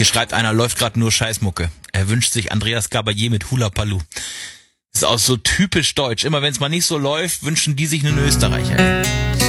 Hier schreibt einer, läuft gerade nur Scheißmucke. Er wünscht sich Andreas Gabalier mit Hula Paloo. Ist auch so typisch deutsch. Immer wenn es mal nicht so läuft, wünschen die sich einen Österreicher. Ey.